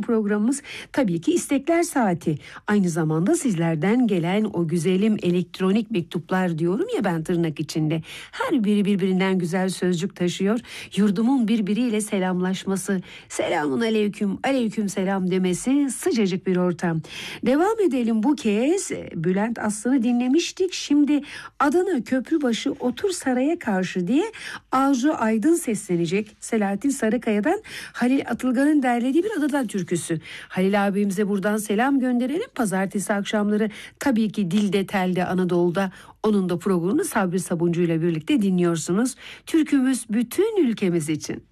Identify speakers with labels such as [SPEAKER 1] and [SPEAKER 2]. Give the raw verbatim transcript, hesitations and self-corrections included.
[SPEAKER 1] programımız tabii ki istekler saati. Aynı zamanda sizlerden gelen o güzelim elektronik mektuplar diyorum ya ben tırnak içinde. Her biri birbirinden güzel sözcük taşıyor. Yurdumun birbiriyle selamlaşması, selamun aleyküm, aleyküm selam demesi, sıcacık bir ortam. Devam edelim, bu kez Bülent Aslan'ı dinlemiştik. Şimdi Adana Köprübaşı Otur Saraya Karşı diye Arzu Aydın seslenecek. Selahattin Sarıkaya'dan Halil Atılgan'ın derlediği bir Adana türküsü. Halil abimize buradan selam gönderelim. Pazartesi akşamları tabii ki Dilde Telde Anadolu'da onun da programını Sabri Sabuncu ile birlikte dinliyorsunuz. Türkümüz bütün ülkemiz için.